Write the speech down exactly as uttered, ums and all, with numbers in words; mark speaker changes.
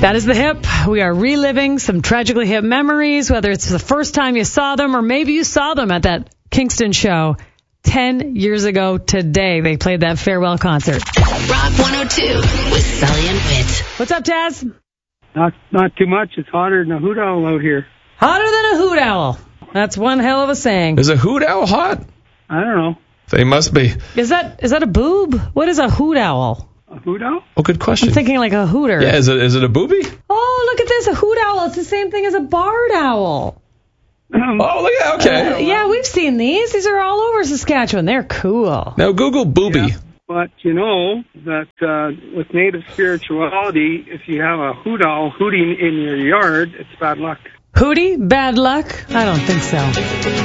Speaker 1: That is The Hip. We are reliving some tragically hip memories, whether it's the first time you saw them or maybe you saw them at that Kingston show ten years ago today. They played that farewell concert.
Speaker 2: Rock one oh two with Sully and Witt.
Speaker 1: What's up, Taz?
Speaker 3: Not not too much. It's hotter than a hoot owl out here.
Speaker 1: Hotter than a hoot owl. That's one hell of a saying.
Speaker 4: Is a hoot owl hot?
Speaker 3: I don't know.
Speaker 4: They must be.
Speaker 1: Is that is that a boob? What is a hoot owl?
Speaker 3: A hoot owl?
Speaker 4: Oh, good question.
Speaker 1: I'm thinking like a hooter.
Speaker 4: Yeah, is it is it a booby?
Speaker 1: Oh, look at this. A hoot owl. It's the same thing as a barred owl.
Speaker 3: Um,
Speaker 4: Oh, look at okay.
Speaker 1: Uh, yeah, we've seen these. These are all over Saskatchewan. They're cool.
Speaker 4: Now Google booby.
Speaker 3: Yeah. But you know that uh, with native spirituality, if you have a hoot owl hooting in your yard, it's bad luck.
Speaker 1: Hootie? Bad luck? I don't think so.